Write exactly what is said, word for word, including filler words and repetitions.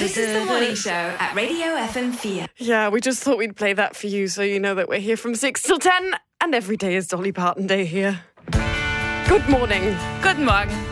This is the morning show at Radio F M four. Yeah, we just thought we'd play that for you so you know that we're here from six till ten and every day is Dolly Parton Day here. Good morning. Good morning.